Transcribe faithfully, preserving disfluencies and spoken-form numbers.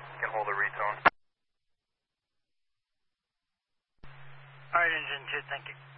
can hold a retone. All right, engine two, thank you.